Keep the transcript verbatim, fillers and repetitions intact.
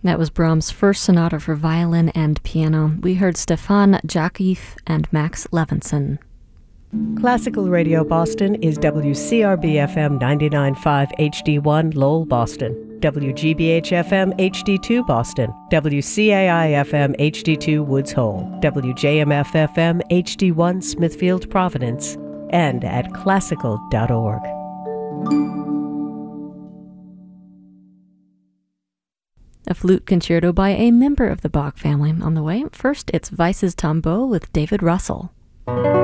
That was Brahms' first sonata for violin and piano. We heard Stefan Jakif and Max Levinson. Classical Radio Boston is W C R B F M ninety-nine point five H D one Lowell, Boston, W G B H F M H D two Boston, W C A I F M H D two Woods Hole, W J M F F M H D one Smithfield, Providence, and at classical dot org. A flute concerto by a member of the Bach family on the way. First, it's Weiss's Tombeau with David Russell.